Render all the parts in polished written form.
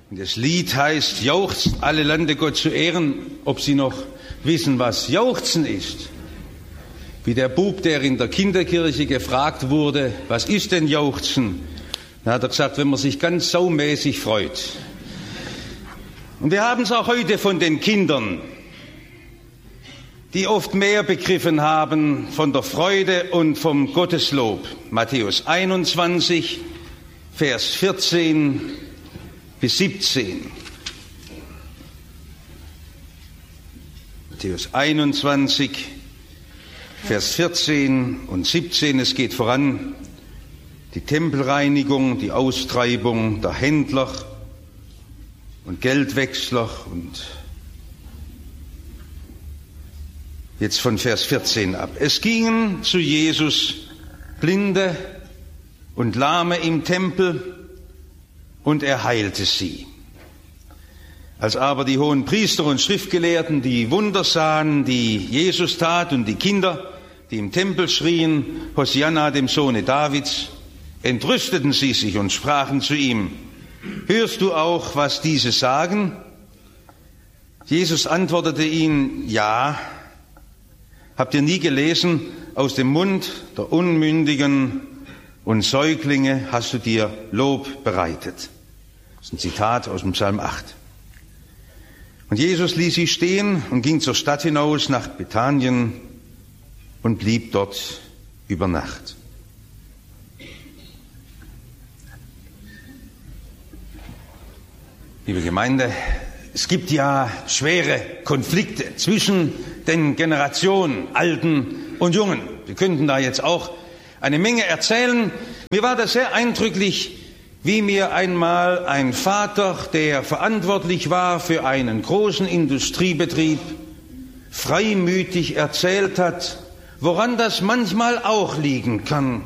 Und das Lied heißt, jauchzt alle Lande Gott zu ehren, ob sie noch wissen, was Jauchzen ist. Wie der Bub, der in der Kinderkirche gefragt wurde, was ist denn Jauchzen? Dann hat er gesagt, wenn man sich ganz saumäßig freut. Und wir haben es auch heute von den Kindern, die oft mehr begriffen haben von der Freude und vom Gotteslob. Matthäus 21, Vers 14 bis 17. Matthäus 21, Vers 14 und 17. Es geht voran die Tempelreinigung, die Austreibung der Händler und Geldwechsler und jetzt von Vers 14 ab. Es gingen zu Jesus Blinde und Lahme im Tempel und er heilte sie. Als aber die hohen Priester und Schriftgelehrten die Wunder sahen, die Jesus tat, und die Kinder, die im Tempel schrien, Hosianna dem Sohne Davids, entrüsteten sie sich und sprachen zu ihm, hörst du auch, was diese sagen? Jesus antwortete ihnen, ja. Habt ihr nie gelesen, aus dem Mund der Unmündigen und Säuglinge hast du dir Lob bereitet? Das ist ein Zitat aus dem Psalm 8. Und Jesus ließ sie stehen und ging zur Stadt hinaus nach Bethanien und blieb dort über Nacht. Liebe Gemeinde, es gibt ja schwere Konflikte zwischen den Generationen, Alten und Jungen. Wir könnten da jetzt auch eine Menge erzählen. Mir war das sehr eindrücklich, wie mir einmal ein Vater, der verantwortlich war für einen großen Industriebetrieb, freimütig erzählt hat, woran das manchmal auch liegen kann.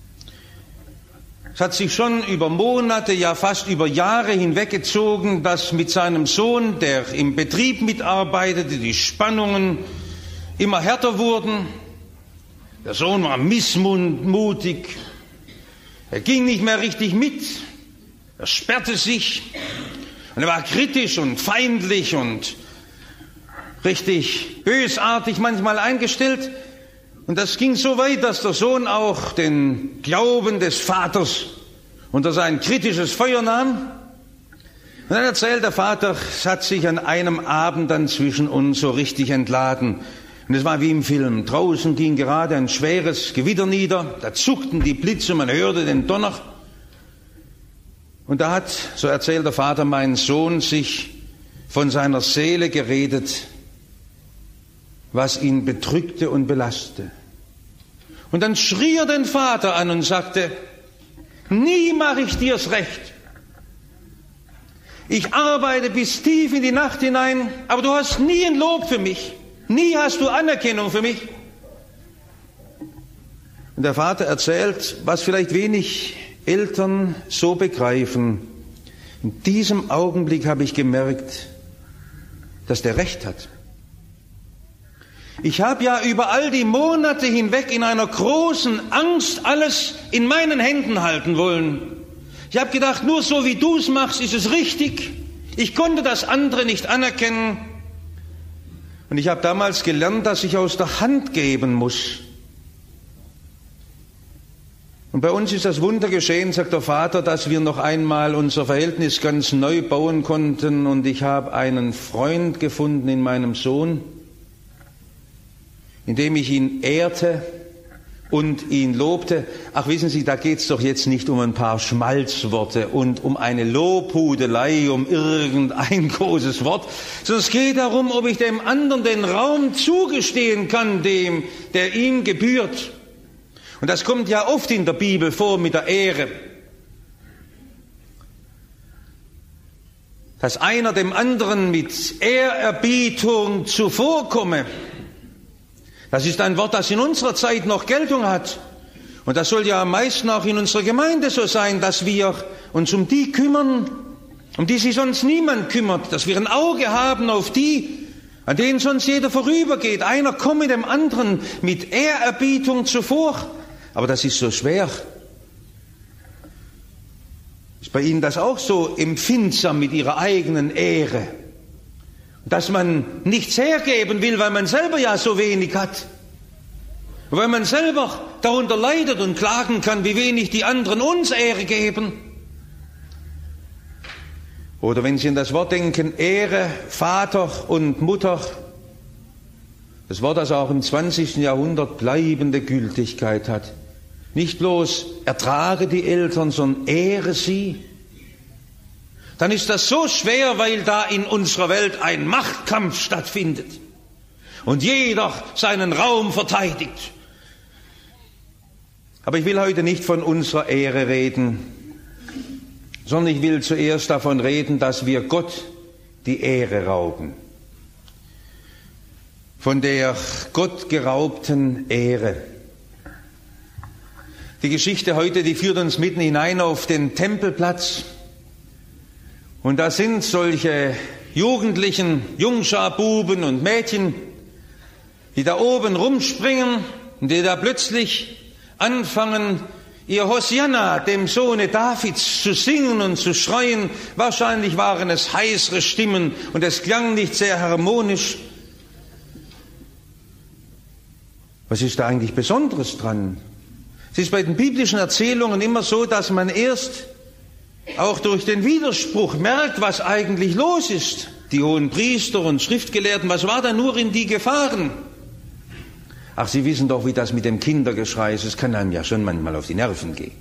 Es hat sich schon über Monate, ja fast über Jahre hinweggezogen, dass mit seinem Sohn, der im Betrieb mitarbeitete, die Spannungen immer härter wurden. Der Sohn war missmutig, er ging nicht mehr richtig mit, er sperrte sich und er war kritisch und feindlich und richtig bösartig manchmal eingestellt. Und das ging so weit, dass der Sohn auch den Glauben des Vaters unter sein kritisches Feuer nahm. Und dann erzählt der Vater, es hat sich an einem Abend dann zwischen uns so richtig entladen. Und es war wie im Film. Draußen ging gerade ein schweres Gewitter nieder, da zuckten die Blitze, man hörte den Donner. Und da hat, so erzählt der Vater, mein Sohn sich von seiner Seele geredet, was ihn bedrückte und belastete. Und dann schrie er den Vater an und sagte, nie mache ich dir's recht. Ich arbeite bis tief in die Nacht hinein, aber du hast nie ein Lob für mich. Nie hast du Anerkennung für mich. Und der Vater erzählt, was vielleicht wenig Eltern so begreifen. In diesem Augenblick habe ich gemerkt, dass der Recht hat. Ich habe ja über all die Monate hinweg in einer großen Angst alles in meinen Händen halten wollen. Ich habe gedacht, nur so wie du es machst, ist es richtig. Ich konnte das andere nicht anerkennen. Und ich habe damals gelernt, dass ich aus der Hand geben muss. Und bei uns ist das Wunder geschehen, sagt der Vater, dass wir noch einmal unser Verhältnis ganz neu bauen konnten. Und ich habe einen Freund gefunden in meinem Sohn, indem ich ihn ehrte und ihn lobte. Ach, wissen Sie, da geht's doch jetzt nicht um ein paar Schmalzworte und um eine Lobhudelei, um irgendein großes Wort, sondern es geht darum, ob ich dem anderen den Raum zugestehen kann, dem, der ihm gebührt. Und das kommt ja oft in der Bibel vor mit der Ehre. Dass einer dem anderen mit Ehrerbietung zuvorkomme. Das ist ein Wort, das in unserer Zeit noch Geltung hat. Und das soll ja am meisten auch in unserer Gemeinde so sein, dass wir uns um die kümmern, um die sich sonst niemand kümmert. Dass wir ein Auge haben auf die, an denen sonst jeder vorübergeht. Einer komme dem anderen mit Ehrerbietung zuvor. Aber das ist so schwer. Ist bei Ihnen das auch so empfindsam mit Ihrer eigenen Ehre? Dass man nichts hergeben will, weil man selber ja so wenig hat. Weil man selber darunter leidet und klagen kann, wie wenig die anderen uns Ehre geben. Oder wenn Sie an das Wort denken, Ehre, Vater und Mutter, das Wort, das auch im 20. Jahrhundert bleibende Gültigkeit hat. Nicht bloß ertrage die Eltern, sondern ehre sie. Dann ist das so schwer, weil da in unserer Welt ein Machtkampf stattfindet und jeder seinen Raum verteidigt. Aber ich will heute nicht von unserer Ehre reden, sondern ich will zuerst davon reden, dass wir Gott die Ehre rauben. Von der Gott geraubten Ehre. Die Geschichte heute, die führt uns mitten hinein auf den Tempelplatz. Und da sind solche Jugendlichen, Jungscharbuben und Mädchen, die da oben rumspringen und die da plötzlich anfangen, ihr Hosianna, dem Sohne Davids, zu singen und zu schreien. Wahrscheinlich waren es heisere Stimmen und es klang nicht sehr harmonisch. Was ist da eigentlich Besonderes dran? Es ist bei den biblischen Erzählungen immer so, dass man erst auch durch den Widerspruch merkt, was eigentlich los ist. Die hohen Priester und Schriftgelehrten, was war da nur in die gefahren? Ach, Sie wissen doch, wie das mit dem Kindergeschrei ist. Es kann einem ja schon manchmal auf die Nerven gehen.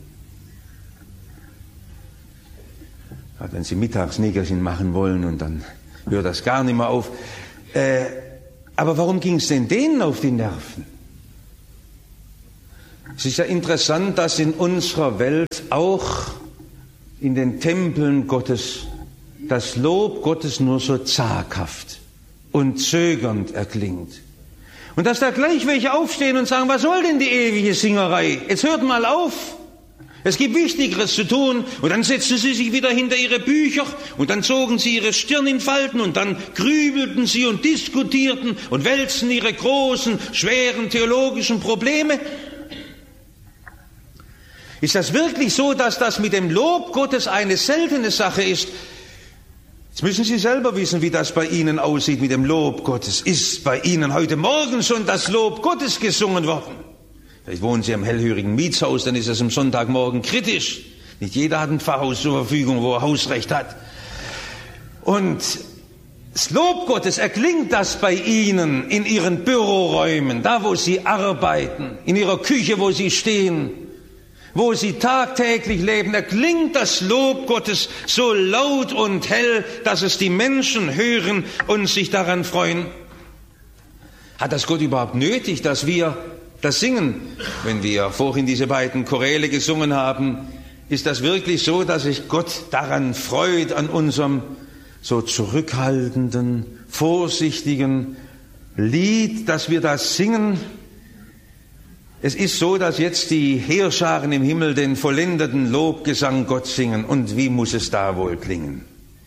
Gerade wenn Sie mittags Nickerchen machen wollen und dann hört das gar nicht mehr auf. Aber warum ging es denn denen auf die Nerven? Es ist ja interessant, dass in unserer Welt auch in den Tempeln Gottes das Lob Gottes nur so zaghaft und zögernd erklingt. Und dass da gleich welche aufstehen und sagen, was soll denn die ewige Singerei? Jetzt hört mal auf. Es gibt Wichtigeres zu tun. Und dann setzten sie sich wieder hinter ihre Bücher und dann zogen sie ihre Stirn in Falten und dann grübelten sie und diskutierten und wälzten ihre großen, schweren theologischen Probleme. Ist das wirklich so, dass das mit dem Lob Gottes eine seltene Sache ist? Jetzt müssen Sie selber wissen, wie das bei Ihnen aussieht mit dem Lob Gottes. Ist bei Ihnen heute Morgen schon das Lob Gottes gesungen worden? Vielleicht wohnen Sie am hellhörigen Mietshaus, dann ist es am Sonntagmorgen kritisch. Nicht jeder hat ein Pfarrhaus zur Verfügung, wo er Hausrecht hat. Und das Lob Gottes, erklingt das bei Ihnen in Ihren Büroräumen, da wo Sie arbeiten, in Ihrer Küche, wo Sie stehen, wo Sie tagtäglich leben, erklingt das Lob Gottes so laut und hell, dass es die Menschen hören und sich daran freuen. Hat das Gott überhaupt nötig, dass wir das singen? Wenn wir vorhin diese beiden Choräle gesungen haben, ist das wirklich so, dass sich Gott daran freut, an unserem so zurückhaltenden, vorsichtigen Lied, dass wir das singen? Es ist so, dass jetzt die Heerscharen im Himmel den vollendeten Lobgesang Gott singen. Und wie muss es da wohl klingen?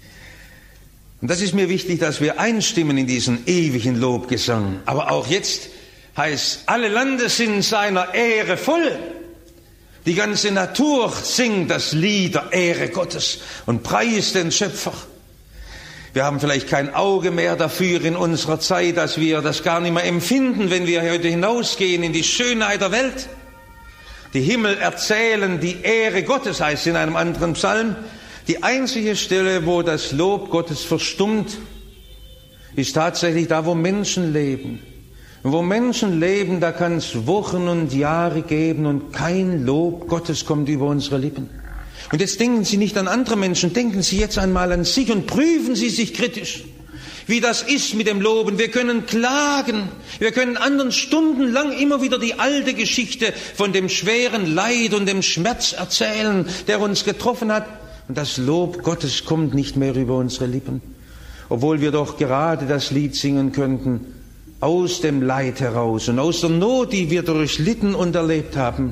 Und das ist mir wichtig, dass wir einstimmen in diesen ewigen Lobgesang. Aber auch jetzt heißt, alle Lande sind seiner Ehre voll. Die ganze Natur singt das Lied der Ehre Gottes und preist den Schöpfer. Wir haben vielleicht kein Auge mehr dafür in unserer Zeit, dass wir das gar nicht mehr empfinden, wenn wir heute hinausgehen in die Schönheit der Welt. Die Himmel erzählen die Ehre Gottes, heißt es in einem anderen Psalm. Die einzige Stelle, wo das Lob Gottes verstummt, ist tatsächlich da, wo Menschen leben. Und wo Menschen leben, da kann es Wochen und Jahre geben und kein Lob Gottes kommt über unsere Lippen. Und jetzt denken Sie nicht an andere Menschen, denken Sie jetzt einmal an sich und prüfen Sie sich kritisch, wie das ist mit dem Loben. Wir können klagen, wir können anderen stundenlang immer wieder die alte Geschichte von dem schweren Leid und dem Schmerz erzählen, der uns getroffen hat. Und das Lob Gottes kommt nicht mehr über unsere Lippen, obwohl wir doch gerade das Lied singen könnten, aus dem Leid heraus und aus der Not, die wir durchlitten und erlebt haben.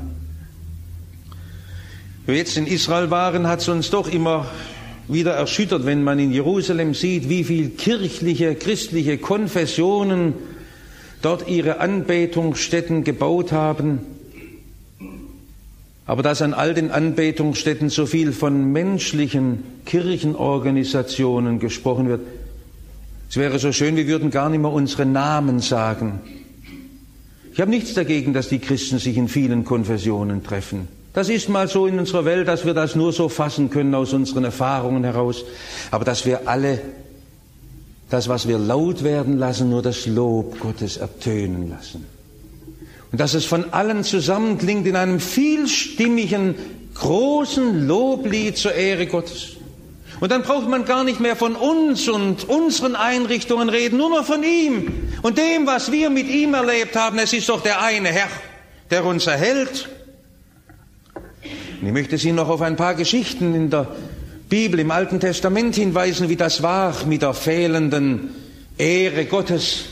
Wenn wir jetzt in Israel waren, hat es uns doch immer wieder erschüttert, wenn man in Jerusalem sieht, wie viel kirchliche, christliche Konfessionen dort ihre Anbetungsstätten gebaut haben. Aber dass an all den Anbetungsstätten so viel von menschlichen Kirchenorganisationen gesprochen wird, es wäre so schön, wir würden gar nicht mehr unsere Namen sagen. Ich habe nichts dagegen, dass die Christen sich in vielen Konfessionen treffen. Das ist mal so in unserer Welt, dass wir das nur so fassen können aus unseren Erfahrungen heraus. Aber dass wir alle das, was wir laut werden lassen, nur das Lob Gottes ertönen lassen. Und dass es von allen zusammenklingt in einem vielstimmigen, großen Loblied zur Ehre Gottes. Und dann braucht man gar nicht mehr von uns und unseren Einrichtungen reden, nur noch von ihm und dem, was wir mit ihm erlebt haben. Es ist doch der eine Herr, der uns erhält. Und ich möchte Sie noch auf ein paar Geschichten in der Bibel, im Alten Testament hinweisen, wie das war mit der fehlenden Ehre Gottes.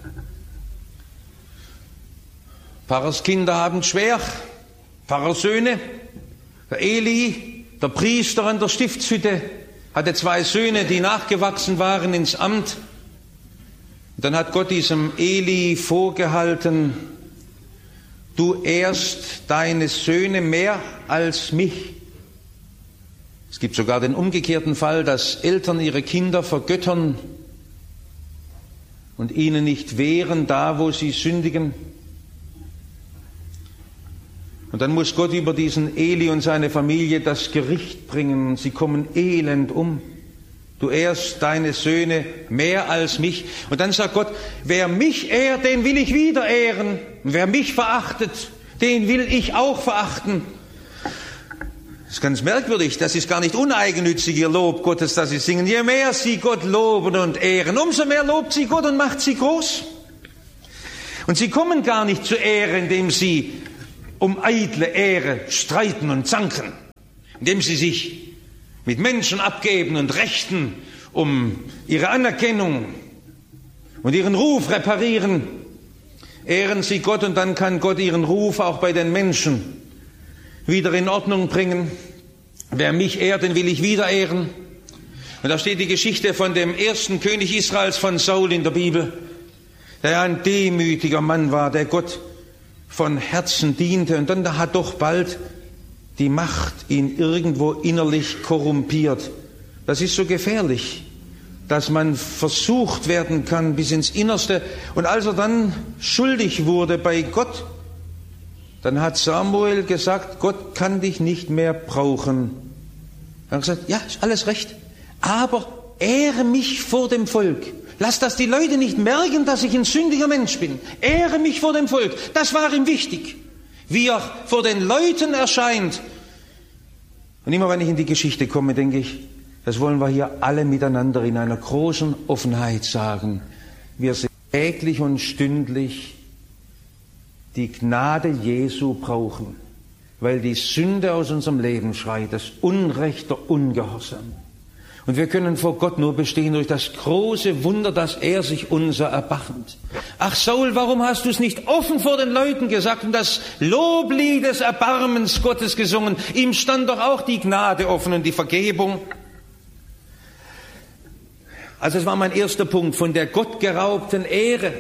Pfarrerskinder haben es schwer, Pfarrersöhne. Der Eli, der Priester an der Stiftshütte, hatte 2 Söhne, die nachgewachsen waren ins Amt. Und dann hat Gott diesem Eli vorgehalten: Du ehrst deine Söhne mehr als mich. Es gibt sogar den umgekehrten Fall, dass Eltern ihre Kinder vergöttern und ihnen nicht wehren, da wo sie sündigen. Und dann muss Gott über diesen Eli und seine Familie das Gericht bringen. Sie kommen elend um. Du ehrst deine Söhne mehr als mich. Und dann sagt Gott, wer mich ehrt, den will ich wieder ehren. Und wer mich verachtet, den will ich auch verachten. Das ist ganz merkwürdig. Das ist gar nicht uneigennützig, ihr Lob Gottes, das sie singen. Je mehr sie Gott loben und ehren, umso mehr lobt sie Gott und macht sie groß. Und sie kommen gar nicht zur Ehre, indem sie um eitle Ehre streiten und zanken, indem sie sich mit Menschen abgeben und rechten, um ihre Anerkennung und ihren Ruf reparieren. Ehren sie Gott und dann kann Gott ihren Ruf auch bei den Menschen wieder in Ordnung bringen. Wer mich ehrt, den will ich wieder ehren. Und da steht die Geschichte von dem ersten König Israels, von Saul, in der Bibel, der ein demütiger Mann war, der Gott von Herzen diente, und dann hat doch bald die Macht ihn irgendwo innerlich korrumpiert. Das ist so gefährlich, dass man versucht werden kann bis ins Innerste. Und als er dann schuldig wurde bei Gott, dann hat Samuel gesagt, Gott kann dich nicht mehr brauchen. Er hat gesagt, ja, ist alles recht, aber ehre mich vor dem Volk. Lass das die Leute nicht merken, dass ich ein sündiger Mensch bin. Ehre mich vor dem Volk. Das war ihm wichtig. Wie er vor den Leuten erscheint. Und immer wenn ich in die Geschichte komme, denke ich, das wollen wir hier alle miteinander in einer großen Offenheit sagen. Wir sehen täglich und stündlich die Gnade Jesu brauchen, weil die Sünde aus unserem Leben schreit, das Unrecht, der Ungehorsam. Und wir können vor Gott nur bestehen durch das große Wunder, dass er sich unser erbarmt. Ach Saul, warum hast du es nicht offen vor den Leuten gesagt und das Loblied des Erbarmens Gottes gesungen? Ihm stand doch auch die Gnade offen und die Vergebung. Also das war mein erster Punkt, von der gottgeraubten Ehre.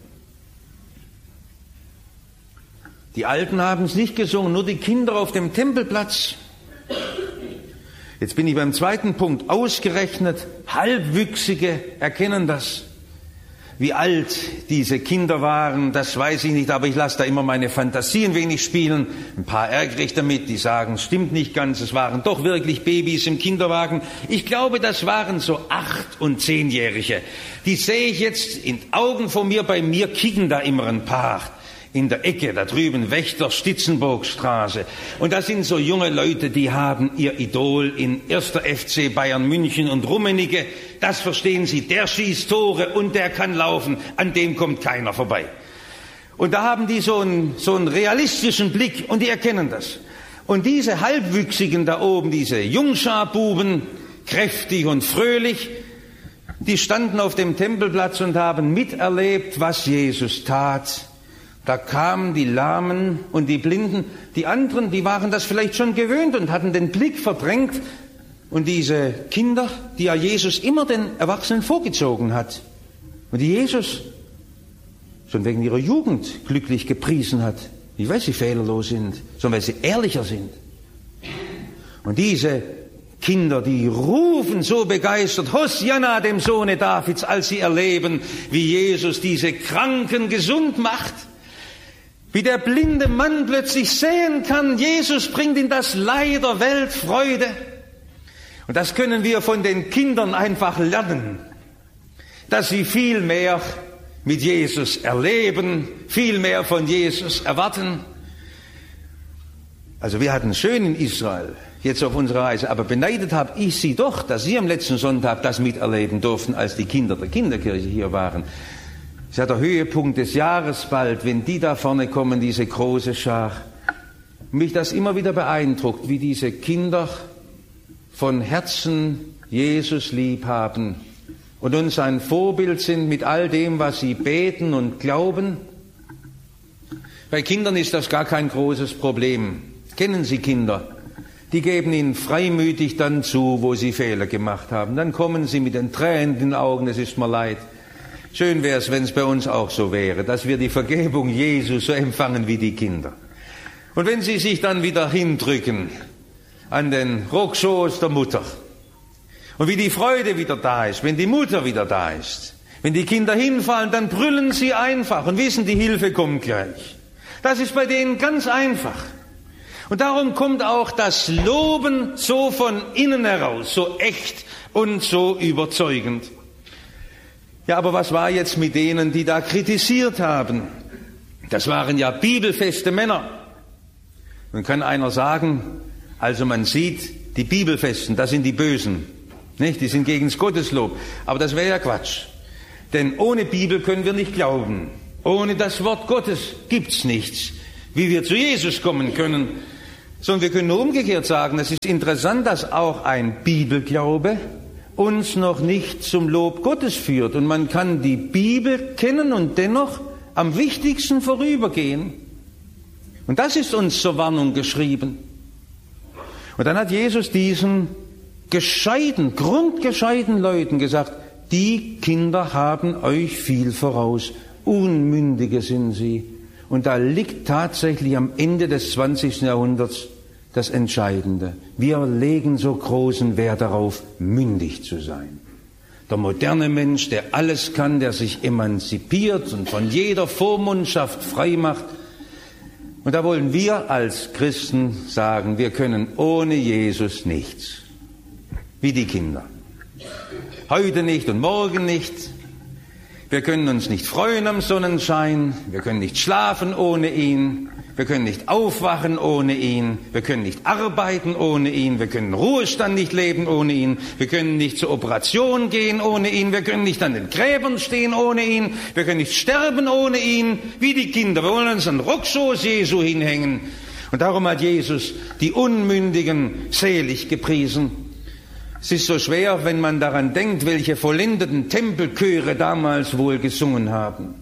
Die Alten haben es nicht gesungen, nur die Kinder auf dem Tempelplatz. Jetzt bin ich beim zweiten Punkt. Ausgerechnet Halbwüchsige erkennen das. Wie alt diese Kinder waren, das weiß ich nicht, aber ich lasse da immer meine Fantasie ein wenig spielen. Ein paar ärgere ich damit, die sagen, es stimmt nicht ganz, es waren doch wirklich Babys im Kinderwagen. Ich glaube, das waren so 8- und 10-Jährige. Die sehe ich jetzt in Augen vor mir, bei mir kicken da immer ein paar. In der Ecke, da drüben, Wächter, Stitzenburgstraße. Und das sind so junge Leute, die haben ihr Idol in 1. FC Bayern München und Rummenigge. Das verstehen sie, der schießt Tore und der kann laufen, an dem kommt keiner vorbei. Und da haben die so einen realistischen Blick und die erkennen das. Und diese Halbwüchsigen da oben, diese Jungscharbuben, kräftig und fröhlich, die standen auf dem Tempelplatz und haben miterlebt, was Jesus tat. Da kamen die Lahmen und die Blinden. Die anderen, die waren das vielleicht schon gewöhnt und hatten den Blick verdrängt. Und diese Kinder, die ja Jesus immer den Erwachsenen vorgezogen hat und die Jesus schon wegen ihrer Jugend glücklich gepriesen hat, Nicht, weil sie fehlerlos sind, sondern weil sie ehrlicher sind. Und diese Kinder, die rufen so begeistert, Hosianna dem Sohne Davids, als sie erleben, wie Jesus diese Kranken gesund macht. Wie der blinde Mann plötzlich sehen kann, Jesus bringt in das Leid der Welt Freude. Und das können wir von den Kindern einfach lernen, dass sie viel mehr mit Jesus erleben, viel mehr von Jesus erwarten. Also wir hatten es schön in Israel, jetzt auf unserer Reise, aber beneidet habe ich sie doch, dass sie am letzten Sonntag das miterleben durften, als die Kinder der Kinderkirche hier waren. Es ist ja der Höhepunkt des Jahres bald, wenn die da vorne kommen, diese große Schar. Mich das immer wieder beeindruckt, wie diese Kinder von Herzen Jesus lieb haben und uns ein Vorbild sind mit all dem, was sie beten und glauben. Bei Kindern ist das gar kein großes Problem. Kennen Sie Kinder? Die geben Ihnen freimütig dann zu, wo sie Fehler gemacht haben. Dann kommen sie mit den Tränen in den Augen, es ist mir leid. Schön wäre es, wenn es bei uns auch so wäre, dass wir die Vergebung Jesu so empfangen wie die Kinder. Und wenn sie sich dann wieder hindrücken an den Rockschoß der Mutter und wie die Freude wieder da ist, wenn die Mutter wieder da ist, wenn die Kinder hinfallen, dann brüllen sie einfach und wissen, die Hilfe kommt gleich. Das ist bei denen ganz einfach. Und darum kommt auch das Loben so von innen heraus, so echt und so überzeugend. Ja, aber was war jetzt mit denen, die da kritisiert haben? Das waren ja bibelfeste Männer. Nun kann einer sagen, also man sieht, die Bibelfesten, das sind die Bösen, nicht? Die sind gegen das Gotteslob. Aber das wäre ja Quatsch. Denn ohne Bibel können wir nicht glauben. Ohne das Wort Gottes gibt's nichts, wie wir zu Jesus kommen können. Sondern wir können nur umgekehrt sagen, es ist interessant, dass auch ein Bibelglaube uns noch nicht zum Lob Gottes führt. Und man kann die Bibel kennen und dennoch am wichtigsten vorübergehen. Und das ist uns zur Warnung geschrieben. Und dann hat Jesus diesen gescheiten, grundgescheiten Leuten gesagt, die Kinder haben euch viel voraus, Unmündige sind sie. Und da liegt tatsächlich am Ende des 20. Jahrhunderts das Entscheidende. Wir legen so großen Wert darauf, mündig zu sein. Der moderne Mensch, der alles kann, der sich emanzipiert und von jeder Vormundschaft frei macht. Und da wollen wir als Christen sagen, wir können ohne Jesus nichts. Wie die Kinder. Heute nicht und morgen nicht. Wir können uns nicht freuen am Sonnenschein. Wir können nicht schlafen ohne ihn. Wir können nicht aufwachen ohne ihn. Wir können nicht arbeiten ohne ihn. Wir können Ruhestand nicht leben ohne ihn. Wir können nicht zur Operation gehen ohne ihn. Wir können nicht an den Gräbern stehen ohne ihn. Wir können nicht sterben ohne ihn. Wie die Kinder. Wir wollen uns an den Rockschoß Jesu hinhängen. Und darum hat Jesus die Unmündigen selig gepriesen. Es ist so schwer, wenn man daran denkt, welche vollendeten Tempelchöre damals wohl gesungen haben.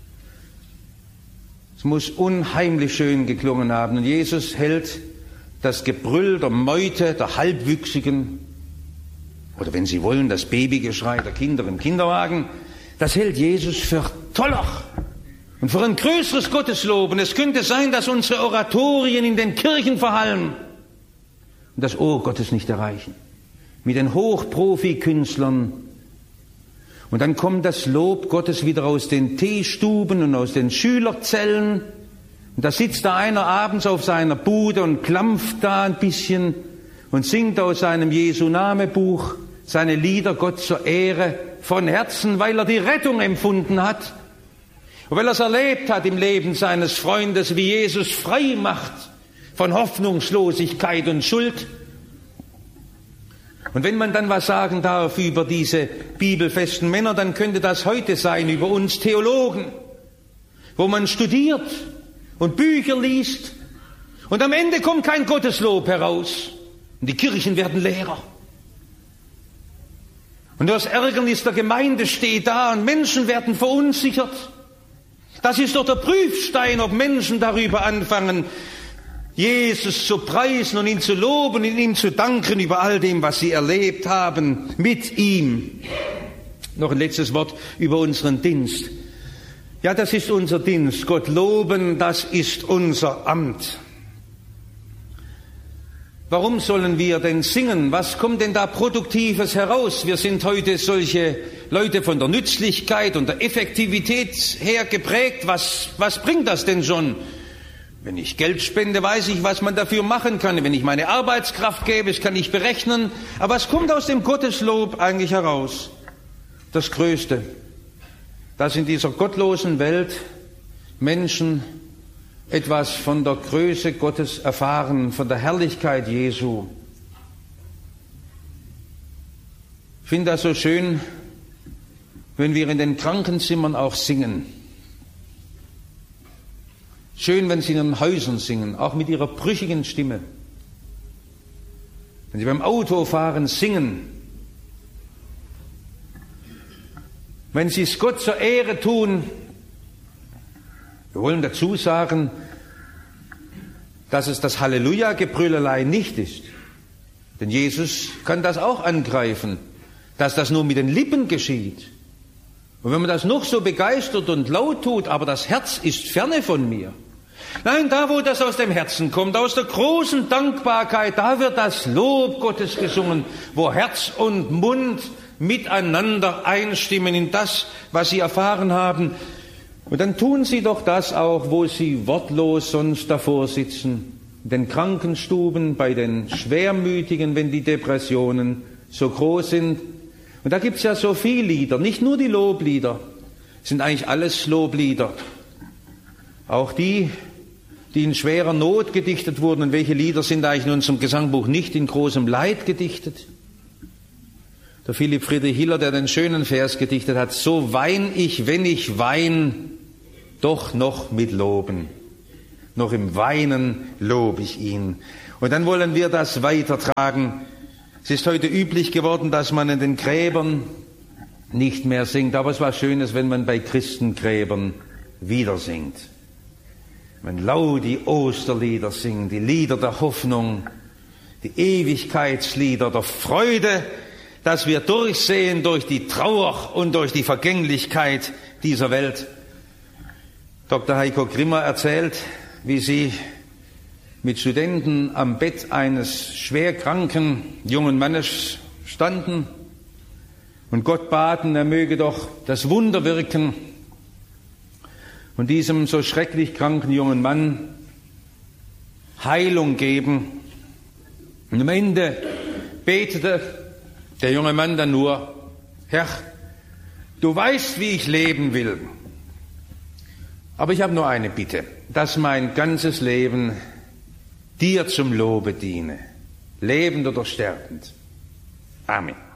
Es muss unheimlich schön geklungen haben. Und Jesus hält das Gebrüll der Meute, der Halbwüchsigen, oder wenn Sie wollen, das Babygeschrei der Kinder im Kinderwagen, das hält Jesus für toller und für ein größeres Gotteslob. Und es könnte sein, dass unsere Oratorien in den Kirchen verhallen und das Ohr Gottes nicht erreichen. Mit den Hochprofi-Künstlern. Und dann kommt das Lob Gottes wieder aus den Teestuben und aus den Schülerzellen. Und da sitzt da einer abends auf seiner Bude und klampft da ein bisschen und singt aus seinem Jesu-Name-Buch seine Lieder Gott zur Ehre von Herzen, weil er die Rettung empfunden hat. Und weil er es erlebt hat im Leben seines Freundes, wie Jesus frei macht von Hoffnungslosigkeit und Schuld. Und wenn man dann was sagen darf über diese bibelfesten Männer, dann könnte das heute sein über uns Theologen, wo man studiert und Bücher liest und am Ende kommt kein Gotteslob heraus und die Kirchen werden leerer. Und das Ärgernis der Gemeinde steht da und Menschen werden verunsichert. Das ist doch der Prüfstein, ob Menschen darüber anfangen, Jesus zu preisen und ihn zu loben und ihm zu danken über all dem, was sie erlebt haben mit ihm. Noch ein letztes Wort über unseren Dienst. Ja, das ist unser Dienst. Gott loben, das ist unser Amt. Warum sollen wir denn singen? Was kommt denn da Produktives heraus? Wir sind heute solche Leute von der Nützlichkeit und der Effektivität her geprägt. Was bringt das denn schon? Wenn ich Geld spende, weiß ich, was man dafür machen kann. Wenn ich meine Arbeitskraft gebe, das kann ich berechnen. Aber was kommt aus dem Gotteslob eigentlich heraus? Das Größte, dass in dieser gottlosen Welt Menschen etwas von der Größe Gottes erfahren, von der Herrlichkeit Jesu. Ich finde das so schön, wenn wir in den Krankenzimmern auch singen. Schön, wenn sie in den Häusern singen, auch mit ihrer brüchigen Stimme. Wenn sie beim Autofahren singen. Wenn sie es Gott zur Ehre tun. Wir wollen dazu sagen, dass es das Halleluja-Gebrüllelei nicht ist. Denn Jesus kann das auch angreifen, dass das nur mit den Lippen geschieht. Und wenn man das noch so begeistert und laut tut, aber das Herz ist ferne von mir. Nein, da wo das aus dem Herzen kommt, aus der großen Dankbarkeit, da wird das Lob Gottes gesungen, wo Herz und Mund miteinander einstimmen in das, was sie erfahren haben. Und dann tun sie doch das auch, wo sie wortlos sonst davor sitzen, in den Krankenstuben, bei den Schwermütigen, wenn die Depressionen so groß sind. Und da gibt's ja so viele Lieder, nicht nur die Loblieder, sind eigentlich alles Loblieder. Auch die in schwerer Not gedichtet wurden. Und welche Lieder sind eigentlich in unserem Gesangbuch nicht in großem Leid gedichtet? Der Philipp Friedrich Hiller, der den schönen Vers gedichtet hat, so wein ich, wenn ich wein, doch noch mit Loben. Noch im Weinen lobe ich ihn. Und dann wollen wir das weitertragen. Es ist heute üblich geworden, dass man in den Gräbern nicht mehr singt. Aber es war Schönes, wenn man bei Christengräbern wieder singt. Wenn laut die Osterlieder singen, die Lieder der Hoffnung, die Ewigkeitslieder der Freude, dass wir durchsehen durch die Trauer und durch die Vergänglichkeit dieser Welt. Dr. Heiko Grimmer erzählt, wie sie mit Studenten am Bett eines schwerkranken jungen Mannes standen und Gott baten, er möge doch das Wunder wirken und diesem so schrecklich kranken jungen Mann Heilung geben. Und am Ende betete der junge Mann dann nur, Herr, du weißt, wie ich leben will. Aber ich habe nur eine Bitte, dass mein ganzes Leben dir zum Lobe diene, lebend oder sterbend. Amen.